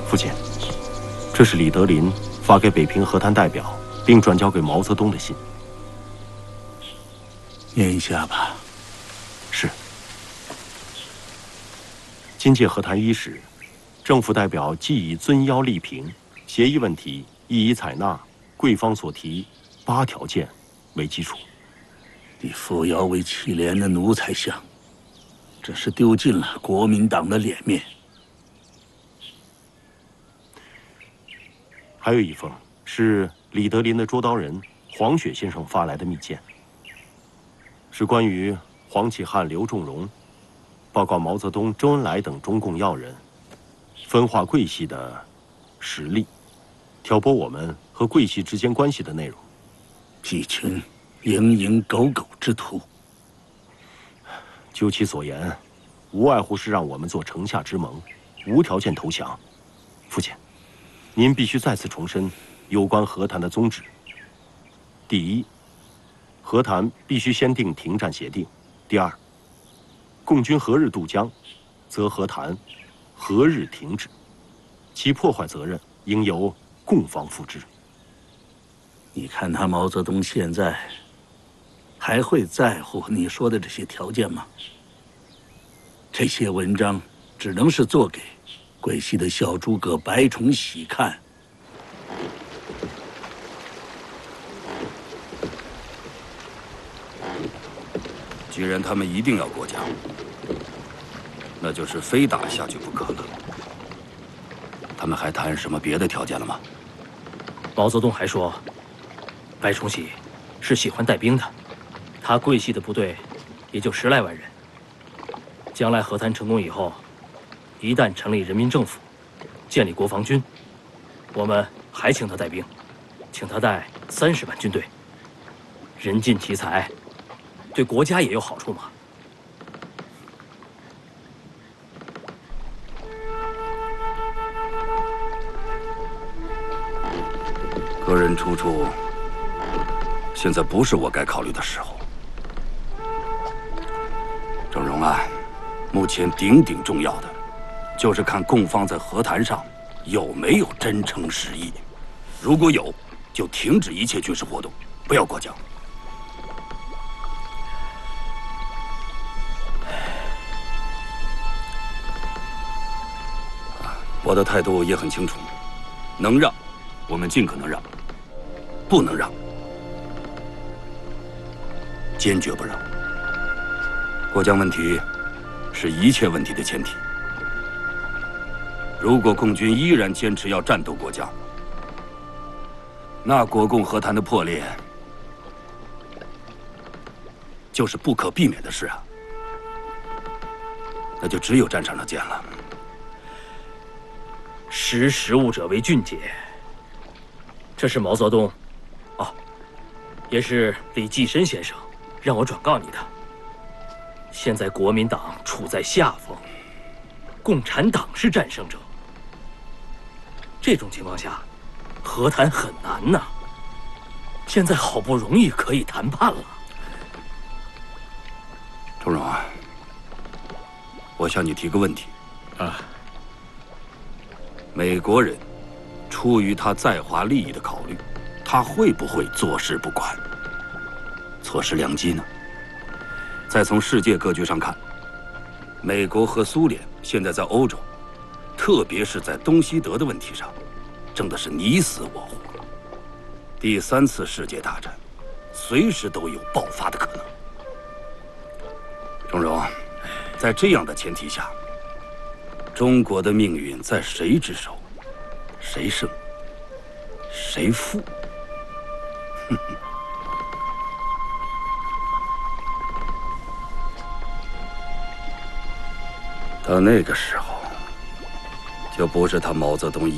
父亲，这是李德林发给北平和谈代表，并转交给毛泽东的信。 念一下吧。 是。今届和谈伊始，政府代表既以遵邀力平，协议问题亦已采纳贵方所提8条件为基础。 你扶摇为乞怜的奴才相，这是丢尽了国民党的脸面。 还有一封是李德林的捉刀人黄雪先生发来的密件，是关于黄启汉、刘仲荣报告毛泽东、周恩来等中共要人分化桂系的实力，挑拨我们和桂系之间关系的内容。 一群蝇营狗苟之徒。 就其所言，无外乎是让我们做城下之盟，无条件投降。父亲，您必须再次重申有关和谈的宗旨。第一，和谈必须先订停战协定；第二，共军何日渡江，则和谈何日停止，其破坏责任应由共方负之。 你看他毛泽东现在还会在乎你说的这些条件吗？这些文章只能是做给桂系的小诸葛白崇禧看。 既然他们一定要过江，那就是非打下去不可了。他们还谈什么别的条件了吗？ 毛泽东还说，白崇禧是喜欢带兵的，他桂系的部队也就10来万人。将来和谈成功以后，一旦成立人民政府，建立国防军，我们还请他带兵，请他带30万军队，人尽其才，对国家也有好处嘛。 个人出处，现在不是我该考虑的时候。郑荣安，目前顶顶重要的，就是看共方在和谈上有没有真诚实意。如果有，就停止一切军事活动，不要过江。我的态度也很清楚，能让，我们尽可能让；不能让，坚决不让。过江问题是一切问题的前提。如果共军依然坚持要战斗过江，那国共和谈的破裂就是不可避免的事啊。那就只有战场上见了。 识时务者为俊杰，这是毛泽东，也是李济深先生让我转告你的。现在国民党处在下风，共产党是战胜者。这种情况下，和谈很难呐。现在好不容易可以谈判了。 钟荣啊，我向你提个问题啊。 美国人出于他在华利益的考虑，他会不会坐视不管，错失良机呢？再从世界格局上看，美国和苏联现在在欧洲，特别是在东西德的问题上，争的是你死我活。第3次世界大战随时都有爆发的可能。钟荣，在这样的前提下，中国的命运在谁之手？谁胜？谁负？到那个时候，就不是他毛泽东